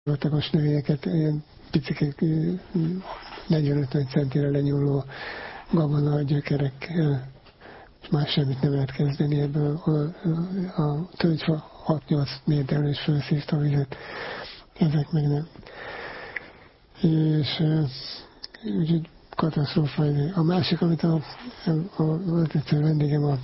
Vatagos növényeket, ilyen picik 40-50 centire lenyúló gabona gyökerekkel, és már semmit nem lehet kezdeni ebből. A tölgyfa 6-8 méterről is felszívta a vizet, ezek meg nem. És úgyhogy katasztrófa. A másik, amit volt egyszer vendégem a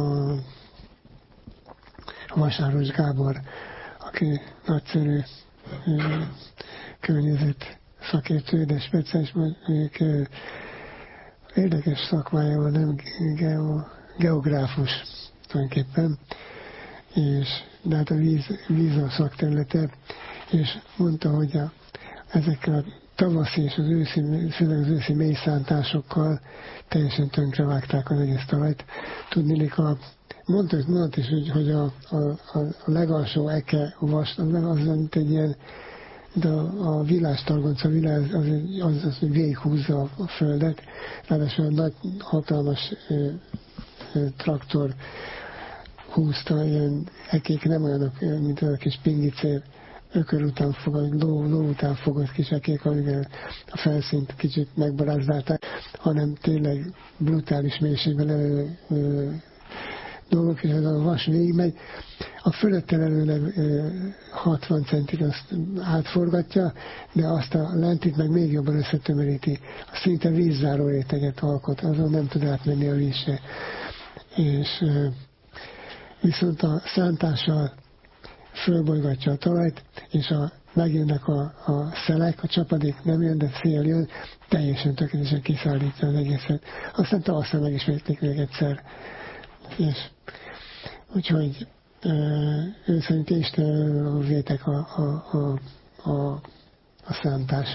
Vasáros Gábor, aki nagyszerű környezet szakértő, de speciális, mondjuk érdekes szakmája van, nem geográfus tulajdonképpen, de hát a víz a szakterülete, és mondta, hogy ezekkel a tavaszi és főleg az őszi mélyszántásokkal teljesen tönkrevágták az egész talajt. Tudniillik, mondta is, hogy a legalsó eke az mint egy ilyen, de a villástargonca az végighúzza a földet, ráadásul a nagy hatalmas traktor húzta, ilyen ekék nem olyanok, mint a kis pingicér, ökör után fogott, ló után fogott kis ekék, amivel a felszínt kicsit megbarázdálták, hanem tényleg brutális mélységben dolgok, és ez a vas végigmegy. A fölötte levőleg 60 centig azt átforgatja, de azt a lentit meg még jobban összetömöríti. Szinte vízzáró réteget alkot, azon nem tud átmenni a vízse. És viszont a szántással fölbolygatja a talajt, és megjönnek a szelek, a csapadék nem jön, de szél jön, teljesen tökéletesen kiszállítja az egészet. Aztán tavasszal megismétlik még egyszer. És úgyhogy ő szerint Isten vétek a szántás.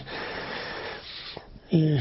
És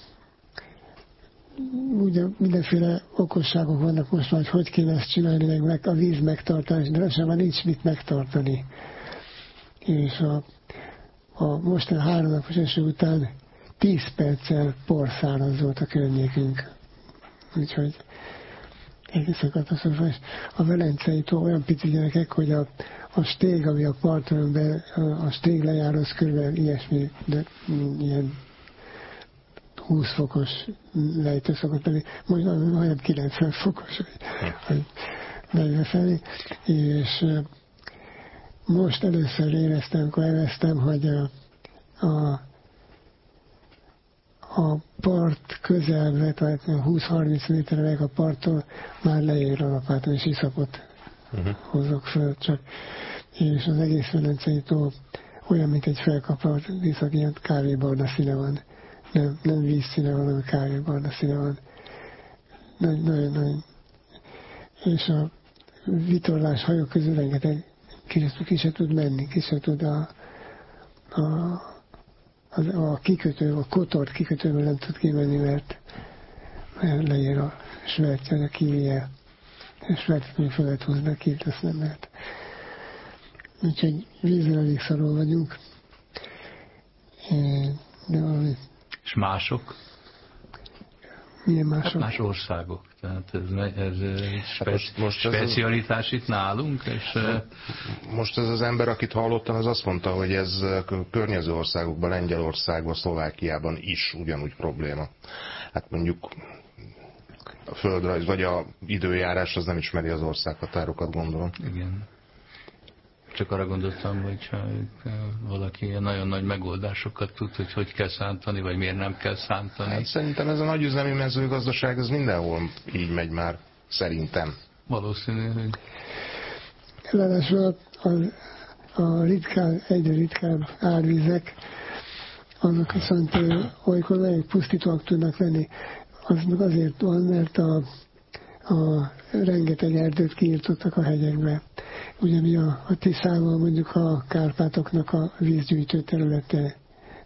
ugye mindenféle okosságok vannak most már, hogy kéne ezt csinálni, meg a víz megtartás, de sem már nincs mit megtartani. És a mostani 3 napos eső után 10 perccel porszáraz volt a környékünk. Úgyhogy egészen katasztrofális. A Velencei tó olyan pici gyerekek, hogy a stég, ami a parton be, a stég lejáró, az körülbelül ilyesmi, de ilyen 20 fokos lejtő szokott lenni, majdnem 90 fokos, hogy megyve felé, és most először éreztem, amikor elvesztem, hogy a part közelve, tehát 20-30 méterre a parttól már leér a lapáton, és iszapot hozok föl csak. És az egész Velencei tó olyan, mint egy felkapart iszak, ilyen kávébarna színe van. Nem vízszíne van, hanem kávébarna színe van. Nagyon. És a vitorlás hajók közül rengeteg ki se tud menni, ki se tud a kikötő, a Kotort kikötőből nem tud kimenni, mert leér a svertje, a kívije. A svertet még fel lehet húzni, a kívt azt nem lehet. Úgyhogy vízzel elég szarul vagyunk. És mások? Milyen mások? Hát más országok. Tehát ez specialitás itt nálunk. És most ez az ember, akit hallottam, az azt mondta, hogy ez környező országokban, Lengyelországban, Szlovákiában is ugyanúgy probléma. Hát mondjuk a földrajz, vagy a időjárás az nem ismeri az országhatárokat, gondolom. Igen. Csak arra gondoltam, hogy valaki nagyon nagy megoldásokat tud, hogy kell szántani, vagy miért nem kell szántani. Hát szerintem ez a nagyüzemi mezőgazdaság, ez mindenhol így megy már, szerintem. Valószínű, hogy... Ráadásul egyre ritkább árvizek, azok viszont olykor nagyon pusztítóak tudnak lenni. Az meg azért van, mert a rengeteg erdőt kiirtottak a hegyekbe. Ugyanígy a Tiszával, mondjuk a Kárpátoknak a vízgyűjtő területe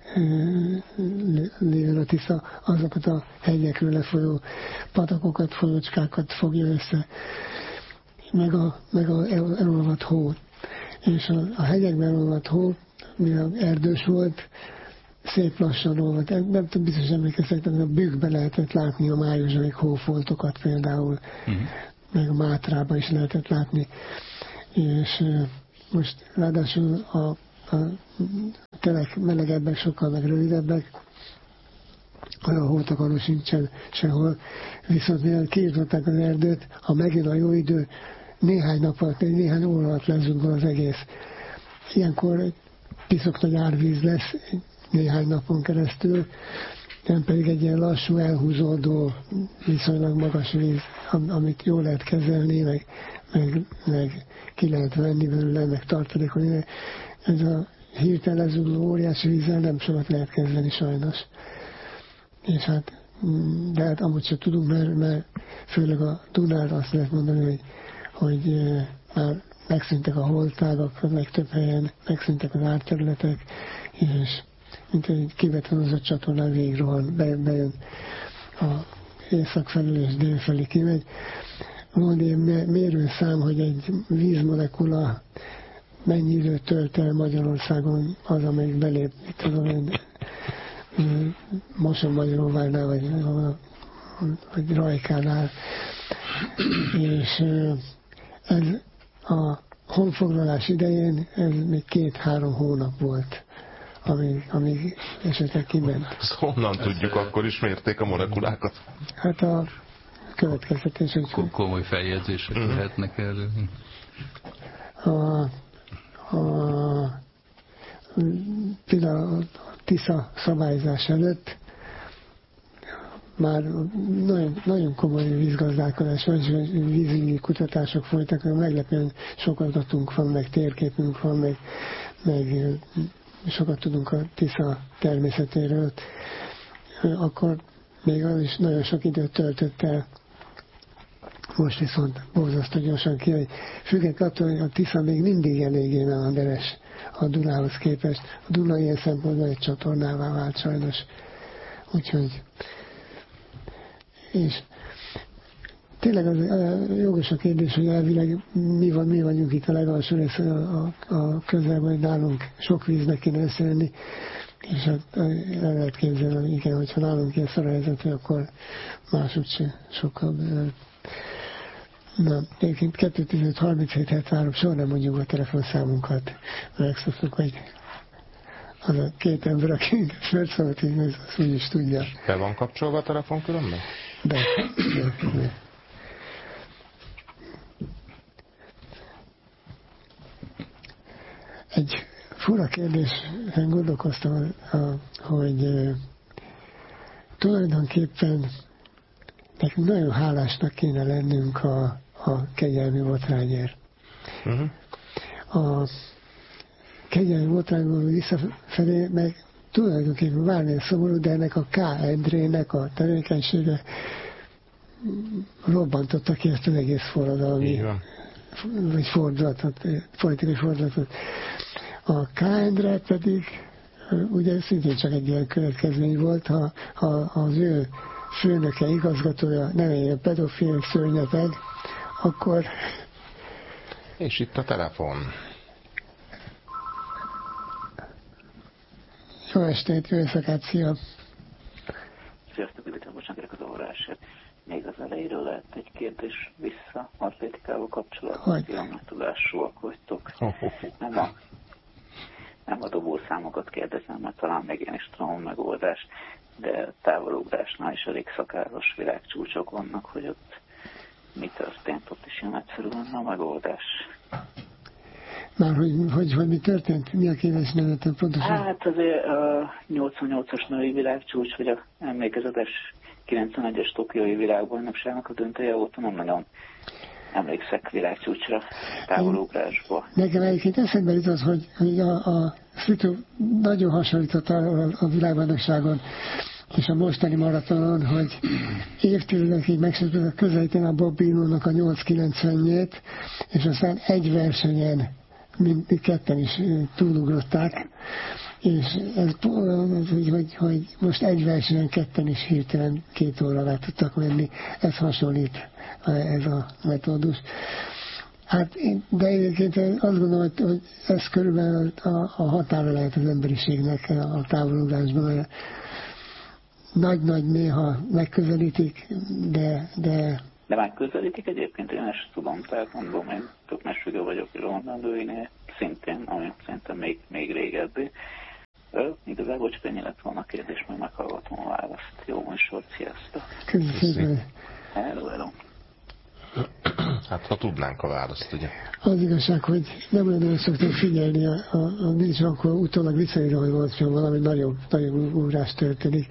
lévén a Tisza, azokat a hegyekről lefolyó patakokat, folyocskákat fogja össze, meg a elolvadt hó. És a hegyekben elolvadt hó, mivel erdős volt, szép lassan olvadt. Nem tudom, biztos emlékeztek, de a Bükkbe lehetett látni a májusai hófoltokat például, meg a Mátrában is lehetett látni. És most ráadásul a telek melegebbek, sokkal meg rövidebbek, olyan hótakaró sincsen sehol, viszont mivel kiirtották az erdőt, ha megjön a jó idő, néhány nap alatt, néhány óra alatt lezúgva az egész. Ilyenkor egy piszok nagy árvíz lesz néhány napon keresztül, nem pedig egy ilyen lassú, elhúzódó, viszonylag magas víz, amit jól lehet kezelni, meg ki lehet venni belőle, meg tartalékolni. Ez a hirtelen lezugló óriási vízzel nem sokat lehet kezdeni sajnos. És hát, de hát amúgy sem tudunk, mert főleg a Dunán azt lehet mondani, hogy már megszűntek a holtágak, meg több helyen megszűntek az árterületek, és mint egy kibetonozott csatornán végigrohan, bejön a észak felül és dél felé kimegy. Van ilyen mérőszám, hogy egy vízmolekula mennyi időt tölt el Magyarországon az, amelyik belép, itt tudom, Mosonmagyaróvárnál, vagy Rajkánál. És ez a honfoglalás idején ez még 2-3 hónap volt, amíg esetleg kiment. Ezt honnan tudjuk, akkor is mérték a molekulákat? Hát a következtetések. Komoly feljegyzések lehetnek erről. Például a Tisza szabályzás előtt már nagyon komoly vízgazdálkodás van, és vízügyi kutatások folytak, meglepően sok adatunk van, meg térképünk van, meg sokat tudunk a Tisza természetéről. Akkor még az is nagyon sok időt töltött el. Most viszont borzasztó gyorsan kimegy. Függetlenül attól, hogy a Tisza még mindig eléggé meanderes a Dunához képest. A Duna ilyen szempontból egy csatornává vált sajnos. Úgyhogy és tényleg az jogos a kérdés, hogy elvileg mi vagyunk itt a legalsó részen a közelben, hogy nálunk sok víznek kéne összejönni, és el lehet képzelni, igen, hogyha nálunk ilyen szar a helyzetű, akkor máshogy se sokkal. Na, egyébként 215-37-73 soha nem mondjuk a telefonszámunkat, megszoktuk, hogy az a két ember, aki megszólt, így azt úgy is tudja. Be van kapcsolva a telefon különben? De. Egy fura kérdésen gondolkoztam, hogy tulajdonképpen nekünk nagyon hálásnak kéne lennünk a kegyelmi botrányért. A kegyelmi botrányból visszafelé meg tulajdonképpen bármilyen szomorú, de ennek a K. Endrének a tevékenysége robbantotta ki ezt az egész forradalmi, vagy fordulatot, politikai fordulatot. A K. Endre pedig ugye szintén csak egy ilyen következmény volt, ha az ő főnöke, igazgatója nem egy pedofil szörnyeteg, akkor... És itt a telefon. Jó estét, jó éjszakát, szia! Sziasztok, üdvözlöm, bocsánat az orrásért. Még az elejéről lehet egy kérdés vissza atlétikával kapcsolatban, hogy nagy tudásúak vagytok. Nem a dobószámokat kérdezem, mert talán még én is tudom a megoldást, de távolugrásnál is elég szakállas világcsúcsok vannak, hogy ott mi történt, ott is ilyen egyszerű lenne a megoldás. Már hogy mi történt? Mi a kérdés nevetem pontosan? Hát azért a 88-as női világcsúcs, vagy a emlékezetes 91-es tokiói világbajnokságnak a döntője óta nem nagyon emlékszek világcsúcsra, távolugrásba. Nekem egyébként eszembe jutott, hogy a Szitú nagyon hasonlított a világbajnokságon és a mostani maratonon, hogy évtizedekig megszületett közelíteni a Bob Beamon-nak a 8.90-jét, és aztán egy versenyen mind ketten is túlugrották, és ez, hogy most egy versenyen ketten is hirtelen 2 óra alá tudtak menni, ez hasonlít ez a metódus. Hát, de egyébként azt gondolom, hogy ez körülbelül a határa lehet az emberiségnek a távolugrásban. Nagy-nagy néha megközelítik, de De már közelítik egyébként, én ezt tudom, tehát mondom, én tök mesfüggő vagyok Roland Nőinél, szintén, ami szerintem még régebbi. Igazából csak ennyi lett volna a kérdés, majd meghallgatom a választ. Jó műsor, sziasztok! Köszönöm. Hello. Hát ha tudnánk a választ, ugye? Az igazság, hogy nem olyan szoktam figyelni a nincs, akkor utólag visszaírom, hogy volt valami nagyon ugrás történik,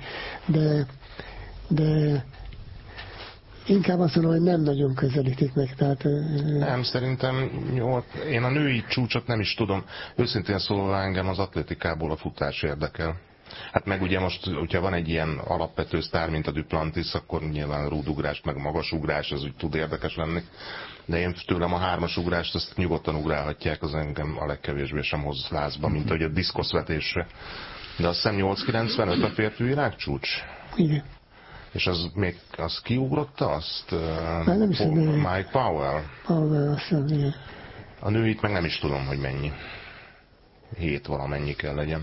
de inkább azt mondom, hogy nem nagyon közelítik meg. Tehát, nem, szerintem jó, én a női csúcsot nem is tudom. Őszintén szólva engem az atlétikából a futás érdekel. Hát meg ugye most, hogyha van egy ilyen alapvető sztár, mint a Duplantis, akkor nyilván a rúdugrás, meg a magasugrás, az úgy tud érdekes lenni. De én tőlem a 3-as ugrást, azt nyugodtan ugrálhatják, az engem a legkevésbé sem hoz lázba, mint hogy a diszkoszvetésre. De azt hiszem 895 a férfi világcsúcs? Igen. És az kiugrotta azt? Nem is Mike Powell? Powell, azt hiszem, igen. A nőit meg nem is tudom, hogy mennyi. 7 valamennyi kell legyen.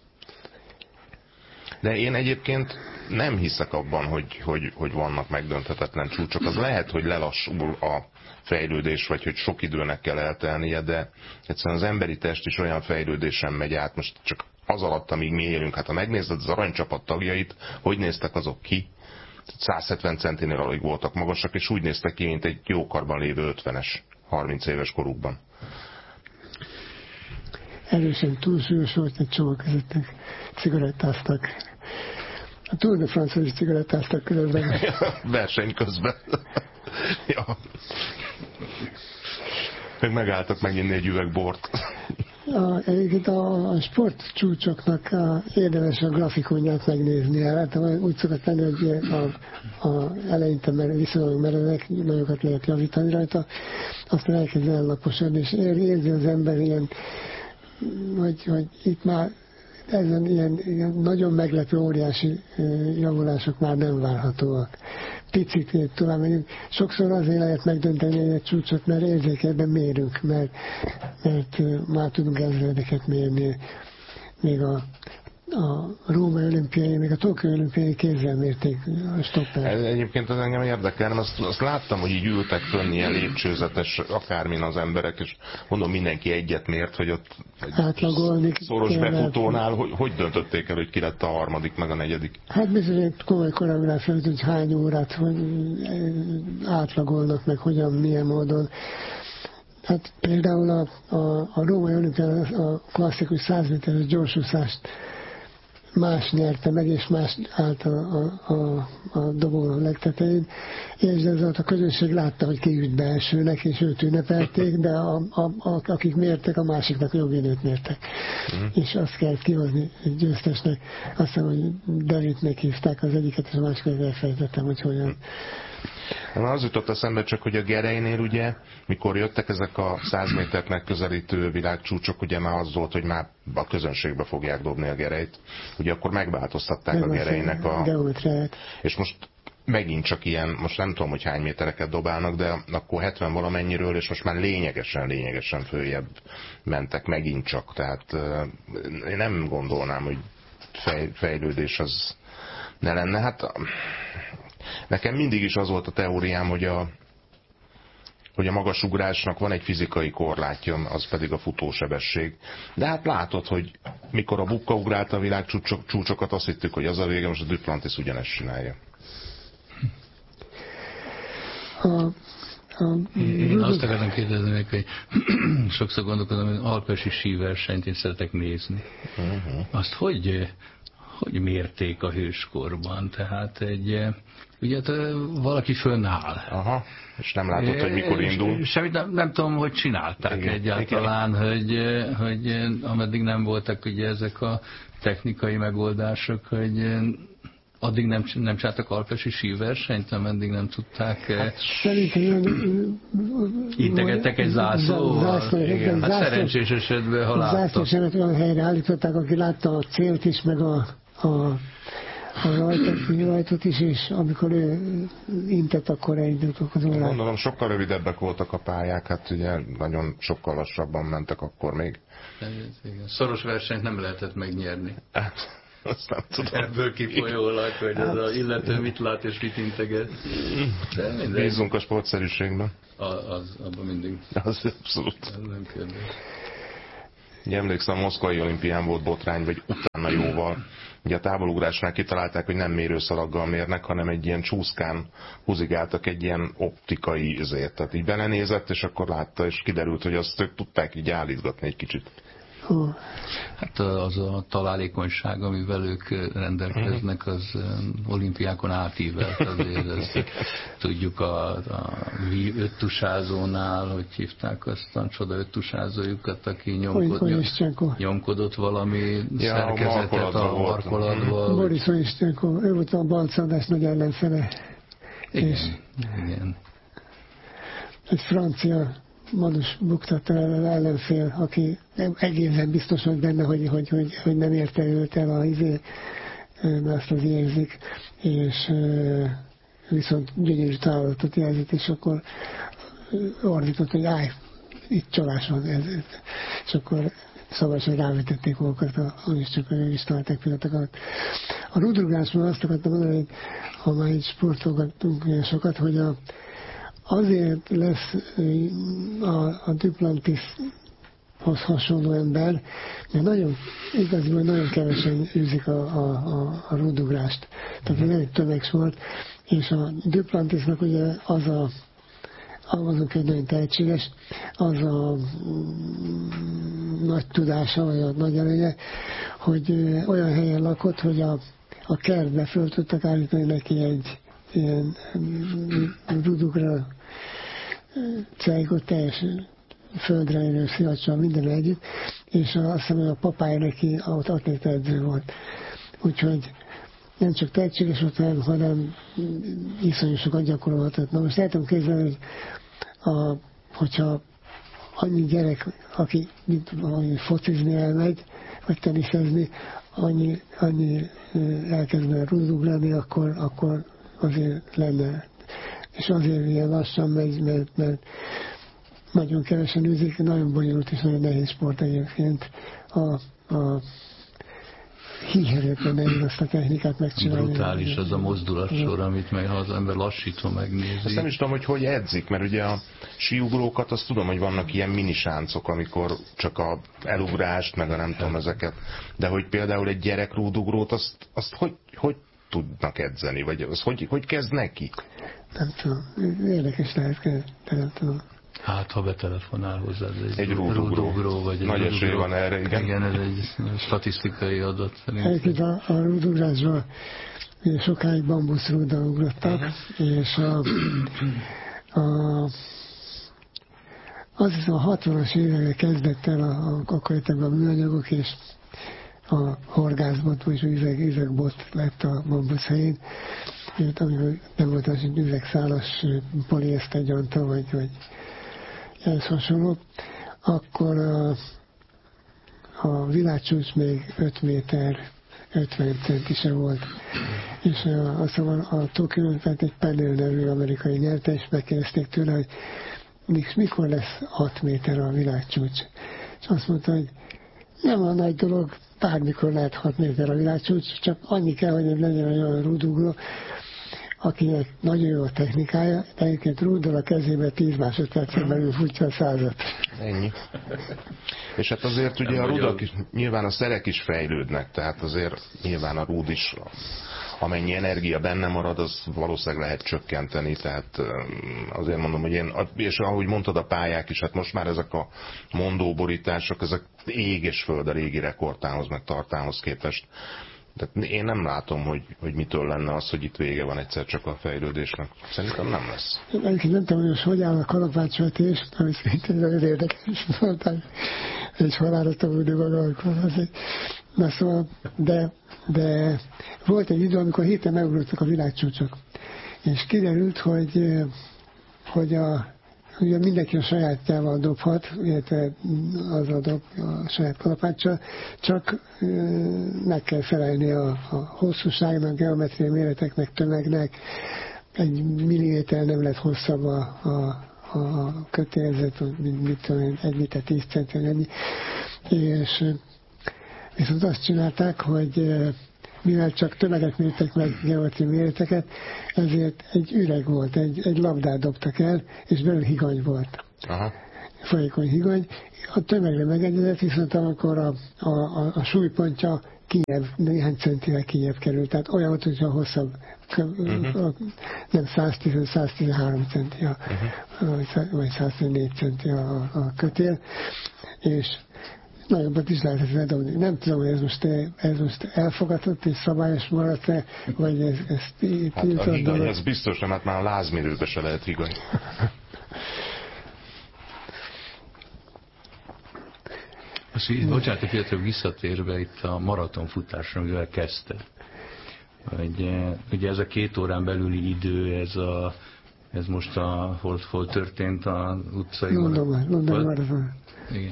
De én egyébként nem hiszek abban, hogy vannak megdönthetetlen csúcsok. Az lehet, hogy lelassul a fejlődés, vagy hogy sok időnek kell eltelnie, de egyszerűen az emberi test is olyan fejlődésen megy át, most csak az alatt, amíg mi élünk. Hát ha megnézed az aranycsapat tagjait, hogy néztek azok ki? 170 centinél alig voltak magasak, és úgy néztek ki, mint egy jókarban lévő 50-es, 30 éves korukban. Erősen túlsúlyos volt, egy csomag közöttük cigarettáztak. A Tour de France-on is cigarettáztak közben. Verseny közben. Ja. Meg megálltak meginni egy üveg bort. Egyébként a sportcsúcsoknak érdemes a grafikonját megnézni. Hát úgy szokott lenni, hogy eleinte viszonylag meredek, nagyokat lehet javítani rajta, aztán elkezd ellaposodni, és érzi az ember ilyen, hogy itt már ezen ilyen nagyon meglepő, óriási javulások már nem várhatóak. Picit tovább megyünk. Sokszor azért lehet megdönteni egy csúcsot, mert érzékében mérünk, mert már tudunk ezredeket mérni. Még a római olimpiai, még a Tokió olimpiai kézzel mérték a stopper. Egyébként az engem érdekel, azt láttam, hogy így ültek fönn ilyen lépcsőzetes akármin az emberek, és mondom, mindenki egyet mért, hogy ott átlagolni szoros befutónál, hogy döntötték el, hogy ki lett a harmadik, meg a negyedik? Hát bizony komoly koreográfia, hogy hány órát hogy átlagolnak, meg hogyan, milyen módon. Hát például a római olimpián a klasszikus 100 méteres gyorsúszást más nyerte meg, és más állt a dobó legtetején, és ez a közönség látta, hogy ki üt be elsőnek, és őt ünnepelték, de akik mértek, a másiknak jogvédőt mértek. És azt kellett kihozni egy győztesnek. Azt hiszem, hogy Davidnek hívták az egyiket, és a másikat elfelejtettem, hogy hogyan. Az jutott eszembe csak, hogy a Gerejnél ugye, mikor jöttek ezek a 100 métert megközelítő világcsúcsok, ugye már az volt, hogy már a közönségbe fogják dobni a Gerejt. Ugye akkor megváltoztatták a Gerejnek a geometriát. És most megint csak ilyen, most nem tudom, hogy hány métereket dobálnak, de akkor 70 valamennyiről, és most már lényegesen följebb mentek megint csak. Tehát én nem gondolnám, hogy fejlődés az ne lenne. Hát nekem mindig is az volt a teóriám, hogy a magasugrásnak van egy fizikai korlátja, az pedig a futósebesség. De hát látod, hogy mikor a Bukka ugrálta a világcsúcsokat, azt hittük, hogy az a vége, most a Duplantis ugyanezt csinálja. Én azt akarom kérdezni meg, hogy sokszor gondolkodom, hogy alpesi síversenyt én szeretek nézni. Azt hogy mérték a hőskorban? Tehát ugye valaki fönnáll. Aha, és nem látod, hogy mikor indul. Semmit nem tudom, hogy csinálták egyáltalán, hogy ameddig nem voltak ugye ezek a technikai megoldások, hogy addig nem csináltak alpesi síversenyt, ameddig nem tudták. Integettek egy zászlóval. Hát szerencsés esetben, ha láttak. Zászlós eset olyan helyre állították, aki látta a célt is, meg a rajtot is, és amikor ő intett, akkor elindultak az órák. Gondolom, sokkal rövidebbek voltak a pályák, hát ugye nagyon sokkal lassabban mentek akkor még. Szoros versenyt nem lehetett megnyerni. azt nem tudom. Ebből kifolyólag, hogy az az illető mit lát és mit integet. Bízunk a sportszerűségben. Abban mindig. Az abszolút. Ez nem kérdés. Emlékszem, a moszkvai olimpián volt botrány, vagy utána jóval. Ugye a távolugrásnál kitalálták, hogy nem mérőszalaggal mérnek, hanem egy ilyen csúszkán húzigáltak egy ilyen optikai izét. Tehát így belenézett, és akkor látta, és kiderült, hogy azt ők tudták így állítgatni egy kicsit. Hát az a találékonyság, amivel ők rendelkeznek, az olimpiákon átível. Azért ezt tudjuk a öttusázónál, hogy hívták azt a csoda öttusázójukat, aki nyomkodott valami szerkezetet a markolatba. Boris Onisztyenko, ő volt a balcadás nagy ellenfele. Igen. Egy francia Manus buktatta el ellenfél, aki egészen biztos volt benne, hogy nem érte őt el azt az érzik, és viszont gyönyörű távolatot jelzett, és akkor ordított, hogy állj, itt csalás van, és akkor szabadság rávetették magukat, és csak is találták pillanatokat. A rúdrugrásban azt akartam mondani, hogy ha már így sportolgattunk ilyen sokat, hogy azért lesz a Duplantishoz hasonló ember, mert igaziból nagyon kevesen űzik a rúdugrást. Tehát ez nem egy tömegsport, és a Duplantisnak ugye azon egy nagyon tehetséges, az a nagy tudása, vagy a nagy előnye, hogy olyan helyen lakott, hogy a kertbe föl tudtak állítani neki egy ilyen rudugra cejgot, teljesen földre élő szivacsal, minden együtt, és azt hiszem, hogy a papája neki ott atléta edző volt. Úgyhogy nem csak tehetséges volt, hanem iszonyú sokat gyakorolhatott. Na most el tudom képzelni, hogy hogyha annyi gyerek, aki focizni elmegy, vagy teniszezni, annyi elkezdne rudugrálni, akkor azért lenne. És azért ilyen lassan megy, mert nagyon kevesen űzik, nagyon bonyolult és nagyon nehéz sport egyébként. A hihetetlen nehéz azt a technikát megcsinálni. Brutális az a mozdulatsor, amit meg az ember lassítva megnézi. Azt nem is tudom, hogy edzik, mert ugye a síugrókat, azt tudom, hogy vannak ilyen minisáncok, amikor csak a elugrást, meg a nem tudom ezeket. De hogy például egy gyerek rúdugrót, azt hogy tudnak edzeni? Vagy az hogy kezd neki? Nem tudom. Érdekes lehet, de nem tudom. Hát, ha betelefonál hozzá, egy rúdugró, vagy egy nagy esély van erre, igen. Igen, ez egy statisztikai adat szerintem. Egyébként a rúdugrásban sokáig bambuszrúddal ugrottak, és azt hiszem a 60-as években kezdett el akkor jöttek a műanyagok, és a horgászbot, vagy üvegbot lett a bambusz helyén, amikor nem volt az üvegszálas poliészter gyanta, vagy ehhez hasonló, akkor a világcsúcs még 5 méter 50 centise volt. És aztán a Tokióban egy Penel nevű amerikai nyerte, és megkérdezték tőle, hogy mikor lesz 6 méter a világcsúcs. És azt mondta, hogy nem a nagy dolog, bármikor lehet 6 méter a világcsúcs, csak annyi kell, hogy legyen olyan rúdugró, akinek nagyon jó a technikája, de egyébként rúddal a kezébe 10 másodpercen belül futja a 100-at. Ennyi. És hát azért ugye a rudak is, nyilván a szerek is fejlődnek, tehát azért nyilván a rúd is, amennyi energia benne marad, az valószínűleg lehet csökkenteni, tehát azért mondom, hogy és ahogy mondtad, a pályák is, hát most már ezek a mondóborítások, ezek ég és föld a régi rekordtához, meg tartához képest. Tehát én nem látom, hogy mitől lenne az, hogy itt vége van egyszer csak a fejlődésnek. Szerintem nem lesz. Egyébként nem tudom, hogy áll a kalapácsvetés, ami szintén nagyon érdekes voltál. Egy halára tanulni maga, akkor azért. Na szóval, de volt egy idő, amikor héten megugrottak a világcsúcsok. És kiderült, hogy ugye mindenki a sajátjával dobhat, illetve az a saját kalapáccsal, csak meg kell felelni a hosszúságnak, geometriai méreteknek, tömegnek. 1 milliméter nem lett hosszabb a kötélzet, mit tudom én, 1 méter 10 centi, ennyi. És viszont azt csinálták, hogy mivel csak tömeget mértek meg geometriai méreteket, ezért egy üreg volt, egy labdát dobtak el, és belül higany volt. Aha. Folyékony higany. A tömegre megegyezett, viszont akkor a súlypontja kijebb, néhány centivel kijebb került. Tehát olyan volt, hogyha hosszabb, nem 110-113 centi, vagy 104 centi a kötél, és nagyobbat is lehetett ledobni. Nem tudom, hogy ez most elfogadott és szabályos maradt-e, vagy ez tiltott. Hát a higany, ez biztos nem, hát már a lázmérőbe se lehet higany. Bocsánat, hogy visszatérve itt a maratonfutásra, amivel kezdte. Ugye ez a 2 órán belüli idő, ez most hol történt az utcai London maraton. Igen.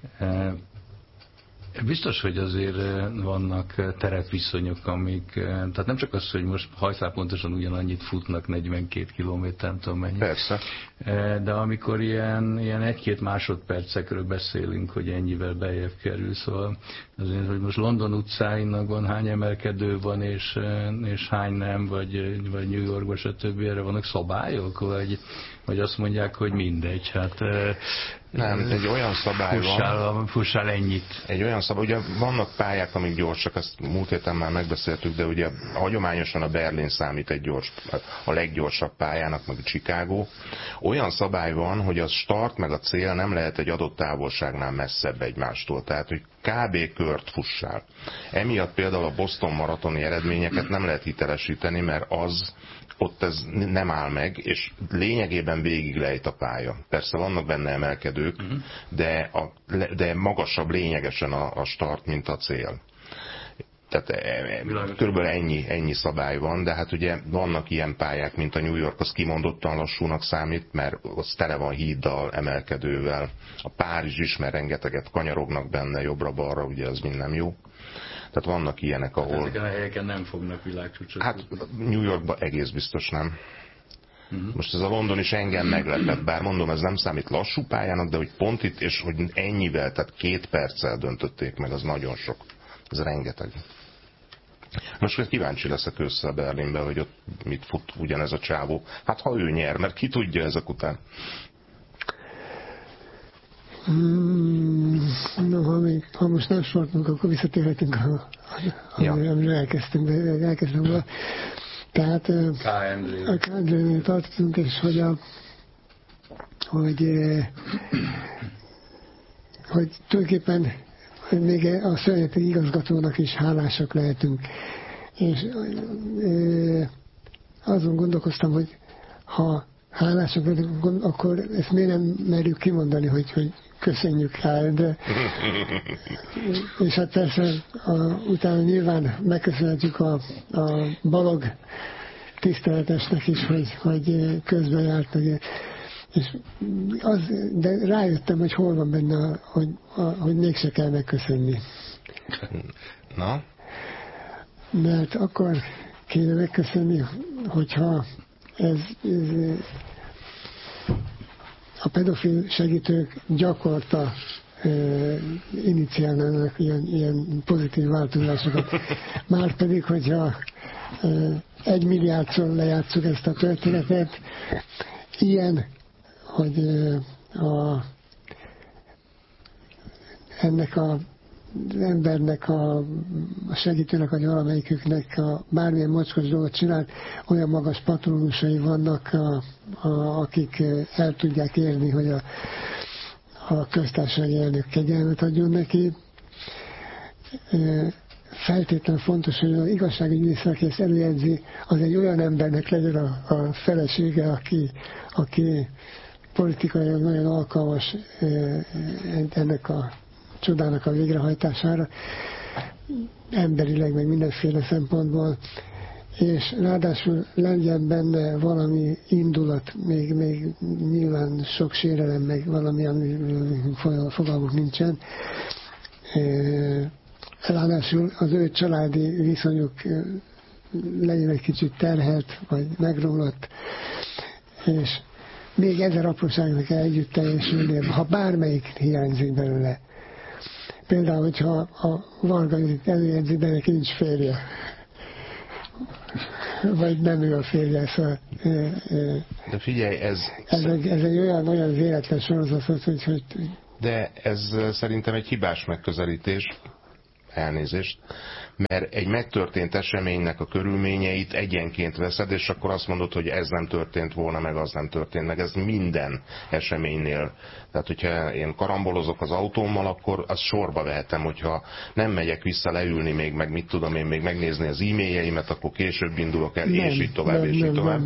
Biztos, hogy azért vannak terepviszonyok, amik, tehát nem csak az, hogy most hajszál pontosan ugyanannyit futnak, 42 kilométer, nem tudom mennyi. Persze. De amikor ilyen 1-2 másodpercekről beszélünk, hogy ennyivel beljebb kerül, szóval azért, hogy most London utcáinak van, hány emelkedő van, és hány nem, vagy New Yorkban, stb. Erre vannak szabályok, vagy azt mondják, hogy mindegy, hát nem, egy olyan szabály van. Fussál ennyit. Egy olyan szabály, ugye vannak pályák, amik gyorsak, ezt múlt héten már megbeszéltük, de ugye hagyományosan a Berlin számít a leggyorsabb pályának, meg a Chicago. Olyan szabály van, hogy a start meg a cél nem lehet egy adott távolságnál messzebb egymástól. Tehát, hogy kb. Kört fussál. Emiatt például a Boston maratoni eredményeket nem lehet hitelesíteni, mert ott ez nem áll meg, és lényegében végig lejt a pálya. Persze vannak benne emelkedők, de magasabb lényegesen a start, mint a cél. Tehát körülbelül ennyi szabály van, de hát ugye vannak ilyen pályák, mint a New York, az kimondottan lassúnak számít, mert az tele van híddal, emelkedővel. A Párizs is, mert rengeteget kanyarognak benne jobbra-balra, ugye az mind nem jó. Tehát vannak ilyenek, ahol... Ezeken a helyeken nem fognak világcsúcsot. Hát New Yorkban egész biztos nem. Most ez a London is engem meglepett, bár mondom, ez nem számít lassú pályának, de hogy pont itt, és hogy ennyivel, tehát 2 perccel döntötték meg, az nagyon sok. Ez rengeteg. Most kíváncsi leszek össze Berlinbe, hogy ott mit fut ugyanez a csávó. Hát ha ő nyer, mert ki tudja ezek után. Ha most nem sortunk, akkor visszatérhetünk, amiről elkezdtem volna. Tehát a KMZ-nél tartottunk, és hogy tulajdonképpen még a szörnyeteg igazgatónak is hálásak lehetünk. És azon gondolkoztam, hogy ha hálásak lehetünk, akkor ezt miért nem merjük kimondani, hogy köszönjük rá, de és hát persze utána nyilván megköszönhetjük a Balog tiszteletesnek is, hogy közben járt, és de rájöttem, hogy hol van benne, hogy mégse kell megköszönni. Na? Mert akkor kéne megköszönni, hogyha ez a pedofil segítők gyakorta iniciálnának ilyen pozitív változásokat. Márpedig, hogyha 1 milliárdszor lejátszuk ezt a történetet, ilyen, hogy ennek az embernek, a segítőnek, vagy valamelyiküknek bármilyen mocskos dolgot csinált, olyan magas patronusai vannak, akik el tudják érni, hogy a köztársasági elnök kegyelmet adjon neki. Feltétlenül fontos, hogy az igazságügyminiszter, aki ezt előjegyzi, az egy olyan embernek legyen a felesége, aki politikailag nagyon alkalmas ennek a csodának a végrehajtására, emberileg, meg mindenféle szempontból, és ráadásul legyen benne valami indulat, még nyilván sok sérelem, meg valami, ami fogalmuk nincsen. Ráadásul az ő családi viszonyuk legyen egy kicsit terhelt, vagy megromlott, és még 1000 apróságnak együtt teljesülni, ha bármelyik hiányzik belőle. Például, hogyha a Varga Judit előjegyzi, de neki nincs férje. vagy nem ő a férje, szóval... De figyelj, ez egy olyan véletlen sorozatot, hogy... De ez szerintem egy hibás megközelítés, elnézést, mert egy megtörtént eseménynek a körülményeit egyenként veszed, és akkor azt mondod, hogy ez nem történt volna, meg az nem történt, meg ez minden eseménynél. Tehát, hogyha én karambolozok az autómmal, akkor azt sorba vehetem, hogyha nem megyek vissza leülni még, meg mit tudom én, még megnézni az e-mailjeimet, akkor később indulok el, és így tovább, és így tovább.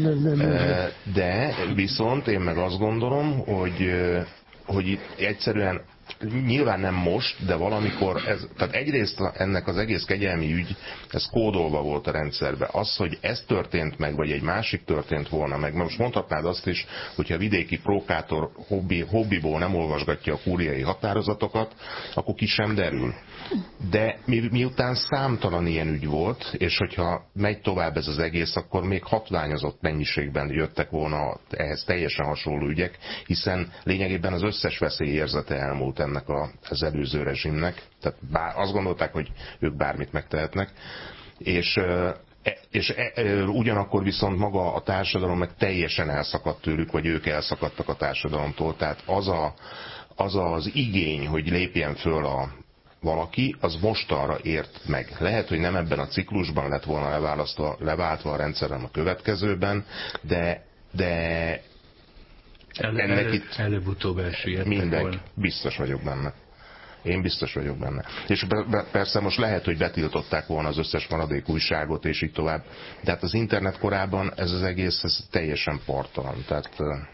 De viszont én meg azt gondolom, hogy itt egyszerűen nyilván nem most, de valamikor, tehát egyrészt ennek az egész kegyelmi ügy, ez kódolva volt a rendszerbe. Az, hogy ez történt meg, vagy egy másik történt volna meg, most mondhatnád azt is, hogyha a vidéki prókátor hobbiból nem olvasgatja a kúriai határozatokat, akkor ki sem derül. De miután számtalan ilyen ügy volt, és hogyha megy tovább ez az egész, akkor még hatványozott mennyiségben jöttek volna ehhez teljesen hasonló ügyek, hiszen lényegében az összes veszélyérzete elmúlt ennek az előző rezsimnek. Tehát azt gondolták, hogy ők bármit megtehetnek. És ugyanakkor viszont maga a társadalom meg teljesen elszakadt tőlük, vagy ők elszakadtak a társadalomtól. Tehát az az igény, hogy lépjen föl valaki, az mostanra ért meg. Lehet, hogy nem ebben a ciklusban lett volna leváltva a rendszerem a következőben, de ennek itt előbb-utóbb elsüllyedtek mindenki. volna. Biztos vagyok benne. Én biztos vagyok benne. És persze most lehet, hogy betiltották volna az összes maradék újságot, és így tovább. De hát az internet korában ez az egész ez teljesen parttalan. Tehát...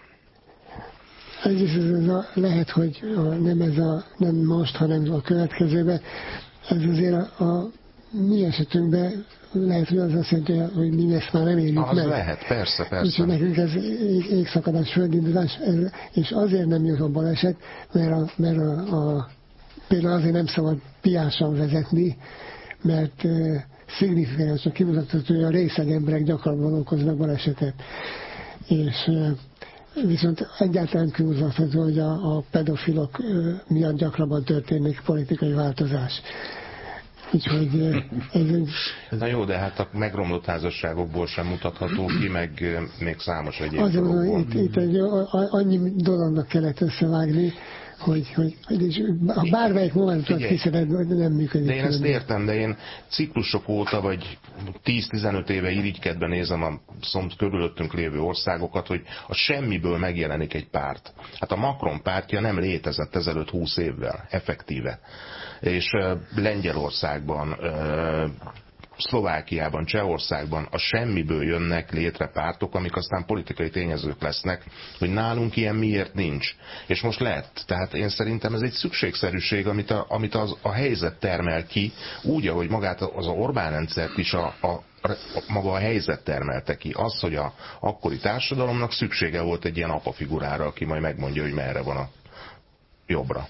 lehet, hogy nem most, hanem a következőben, ez azért a mi esetünkben lehet, hogy az azt jelenti, hogy mi ezt már nem érjük az meg. lehet, persze. Úgyhogy nekünk ez égszakadás, földindulás, és azért nem jött a baleset, mert például azért nem szabad piásan vezetni, mert szignifikánsan kimutatható, hogy a részeg emberek gyakrabban okoznak balesetet. És viszont egyáltalán kimutatható, hogy a pedofilok miatt gyakrabban történik politikai változás. Úgyhogy Na jó, de hát a megromlott házasságokból sem mutatható ki, meg még számos egyéb dologból. Itt annyi dolognak kellett összevágni, hogy ha bármelyik momentumot hiszed, nem működik. De én ezt értem, de én ciklusok óta, vagy 10-15 éve irigykedve nézem a körülöttünk lévő országokat, hogy a semmiből megjelenik egy párt. Hát a Macron pártja nem létezett ezelőtt 20 évvel, effektíve. És Lengyelországban, Szlovákiában, Csehországban a semmiből jönnek létre pártok, amik aztán politikai tényezők lesznek, hogy nálunk ilyen miért nincs. És most lett. Tehát én szerintem ez egy szükségszerűség, amit a helyzet termel ki, úgy, ahogy magát az Orbán rendszert is maga a helyzet termelte ki. Az, hogy a akkori társadalomnak szüksége volt egy ilyen apafigurára, aki majd megmondja, hogy merre van a jobbra.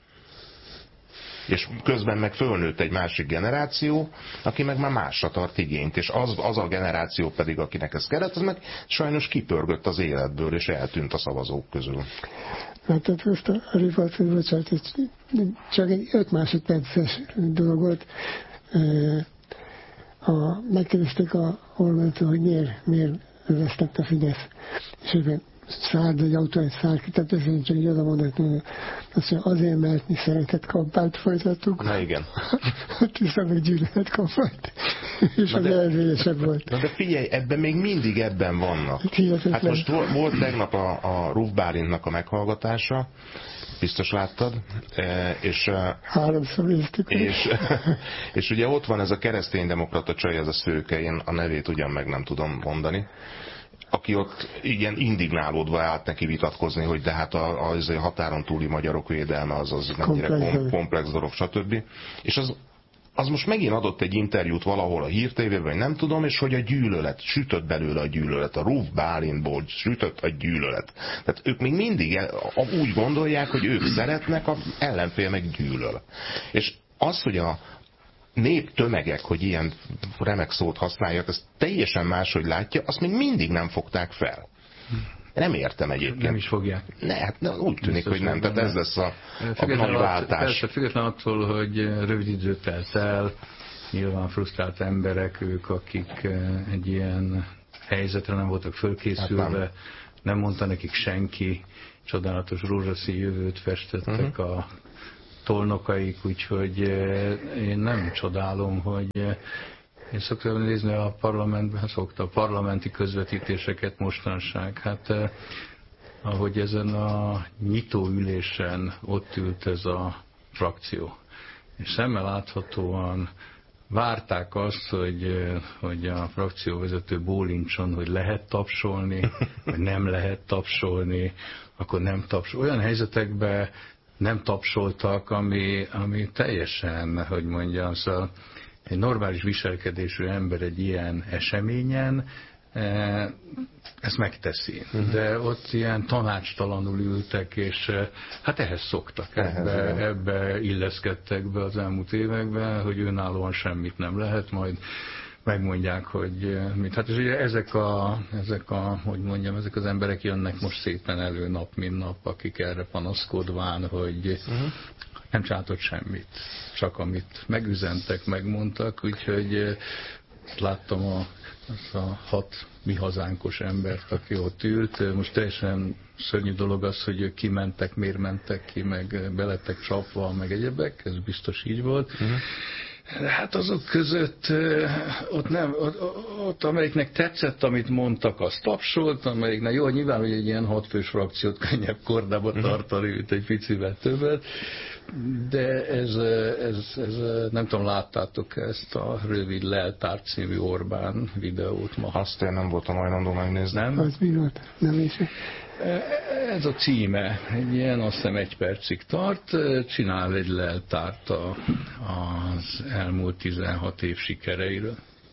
És közben meg fölnőtt egy másik generáció, aki meg már másra tart igényt, és az a generáció pedig, akinek ez kellett, az meg sajnos kipörgött az életből, és eltűnt a szavazók közül. Hát tehát ezt a riportot, bocsánat, csak egy 5 másodperces dolog volt. Megkérdezték a Orbántól, hogy miért vesztett a Fidesz. És ebben szállt, vagy autó egy szállt ki, tehát ezért csak így oda mondott, azt mondja, azért, mert mi szeretett kampányt folytattuk. Na igen. Tisztán meg gyűlölet kampányt. És az eredményesebb volt. Na de figyelj, ebben még mindig vannak. Hát most volt tegnap a Ruf Bálintnak a meghallgatása, biztos láttad, és 3-szor néztük. És ugye ott van ez a kereszténydemokrata csaj, ez a Szőke, én a nevét ugyan meg nem tudom mondani, aki ott igen indignálódva állt neki vitatkozni, hogy de hát a határon túli magyarok védelme az mennyire komplex dolog, stb. És az most megint adott egy interjút valahol a Hír TV-ben, vagy nem tudom, és hogy a gyűlölet, sütött belőle a gyűlölet, a Ruf Bálintból sütött a gyűlölet. Tehát ők még mindig úgy gondolják, hogy ők szeretnek, az ellenfél meg gyűlöl. És az, hogy a néptömegek, hogy ilyen remek szót használják, ezt teljesen máshogy látja, azt még mindig nem fogták fel. Nem értem egyébként. Nem is fogják. Hát úgy tűnik, biztos, hogy nem. Tehát ez lesz a nagy váltás. Persze, független attól, hogy rövid idő telt el, nyilván frusztrált emberek, ők, akik egy ilyen helyzetre nem voltak fölkészülve, Hát nem mondta nekik senki, csodálatos rózsaszín jövőt festettek a tolnokaik, úgyhogy én nem csodálom, hogy én szoktam nézni a parlamentben, a parlamenti közvetítéseket mostanság. Hát ahogy ezen a nyitóülésen ott ült ez a frakció, és szemmel láthatóan várták azt, hogy a frakcióvezető bólincson, hogy lehet tapsolni, vagy nem lehet tapsolni, akkor nem tapsol. Olyan helyzetekben nem tapsoltak, ami teljesen, hogy mondjam, szóval egy normális viselkedésű ember egy ilyen eseményen ezt megteszi. De ott ilyen tanácstalanul ültek, és hát ehhez szoktak, ebbe illeszkedtek be az elmúlt években, hogy önállóan semmit nem lehet, majd megmondják, hogy mit. Hát és ugye ezek hogy mondjam, ezek az emberek jönnek most szépen elő nap, mint nap, akik erre panaszkodván, hogy nem csináltott semmit, csak amit megüzentek, megmondtak, úgyhogy láttam azt a 6 mi hazánkos embert, aki ott ült. Most teljesen szörnyű dolog az, hogy ők kimentek, miért mentek ki, meg belettek csapva, meg egyebek, ez biztos így volt. De hát azok között ott amelyiknek tetszett, amit mondtak, azt tapsolt, amelyiknek jó, nyilván, hogy egy ilyen 6 fős frakciót könnyebb kordába tartani, mint egy picivel többet, de ez nem tudom, láttátok ezt a Rövid Leltár című Orbán videót ma? Azt én nem voltam hajlandó megnézni. Nem? Az mi volt? Nem is. Ez a címe, egy ilyen, azt hiszem 1 percig tart, csinál egy leltárt az elmúlt 16 év sikereiről.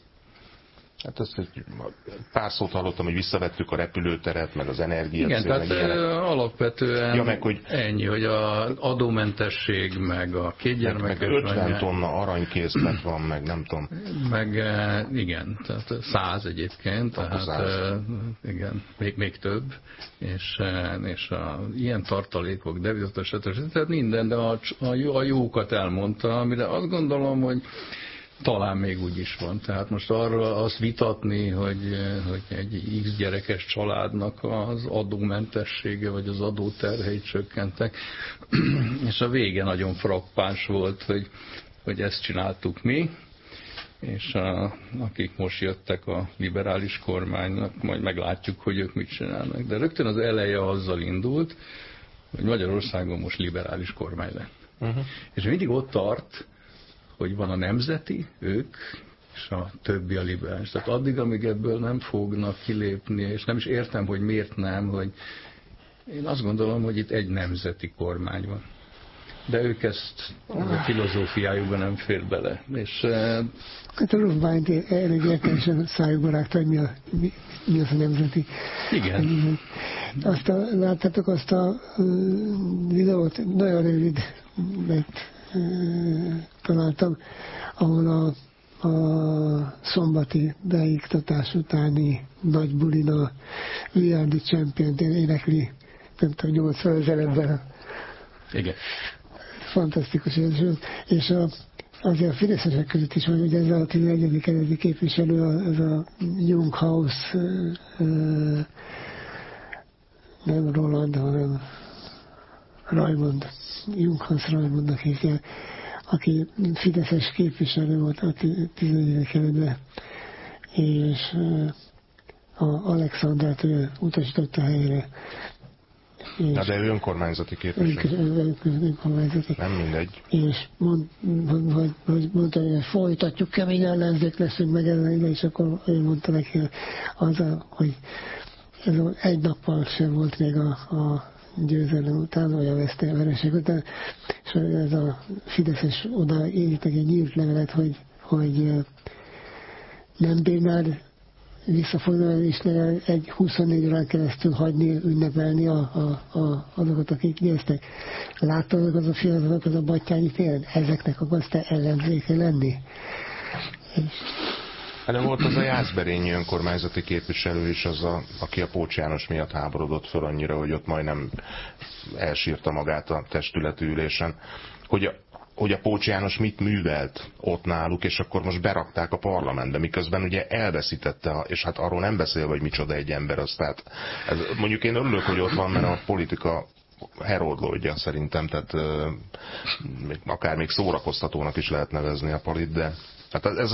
Hát azt pár szót hallottam, hogy visszavettük a repülőteret, meg az energiát. Igen, tehát alapvetően meg, hogy ennyi, hogy az adómentesség, meg a 2 gyermekes... Meg 50 tonna aranykészlet van, meg nem tudom. Meg igen, tehát 100 egyébként, tehát igen, még több, és ilyen tartalékok, devizatos, tehát minden, de a jókat elmondta, amire azt gondolom, hogy talán még úgy is van. Tehát most arra azt vitatni, hogy egy X gyerekes családnak az adómentessége, vagy az adóterhei csökkentek, és a vége nagyon frappáns volt, hogy ezt csináltuk mi, és akik most jöttek a liberális kormánynak, majd meglátjuk, hogy ők mit csinálnak. De rögtön az eleje azzal indult, hogy Magyarországon most liberális kormány lett. És mindig ott tart, hogy van a nemzeti, ők, és a többi a liberális. Tehát addig, amíg ebből nem fognak kilépni, és nem is értem, hogy miért nem, hogy én azt gondolom, hogy itt egy nemzeti kormány van. De ők ezt a filozófiájukban nem fér bele. És, hát a Rufbányt elég értelmesen szájukba rágta, hogy mi az a nemzeti. Igen. Láttátok azt a videót, nagyon rövid, mert találtam, ahol a szombati beiktatás utáni nagy bulin a Liardi Champion-t énekli, nem tudom, 80 ezeredben. Igen. Fantasztikus érzés. És azért a fideszesek között is van, hogy ez a 11. kerületi képviselő, ez a Junghaus, nem Roland, hanem Raimond, Junghaus Raimondnak hívják, aki fideszes képviselő volt a 11. kerületben, és a Alexandrát ő utasította helyre. Na de ő önkormányzati képviselő. Önkormányzati. Nem mindegy. És mondta, hogy folytatjuk, kemény ellenzék leszünk meg ellen, és akkor ő mondta neki, hogy ez egy nappal sem volt még a győzelem után, vagy a vereség után, és ez a fideszes oda írtak egy nyílt levelet, hogy nem bírnád visszafoglalni, és egy 24 órán keresztül hagyni, ünnepelni azokat, akik győztek. Láttad az a fiatalok az a Battyányi téren? Ezeknek akarsz te ellenzéke lenni? Hát volt az a Jászberényi önkormányzati képviselő is, aki a Pócs János miatt háborodott föl annyira, hogy ott majdnem elsírta magát a testületi ülésen. Hogy hogy a Pócs János mit művelt ott náluk, és akkor most berakták a parlamentbe, miközben ugye elveszítette, és hát arról nem beszélve, hogy micsoda egy ember, az, tehát mondjuk én örülök, hogy ott van, mert a politika herodlódja szerintem, tehát akár még szórakoztatónak is lehet nevezni a palit, de hát ez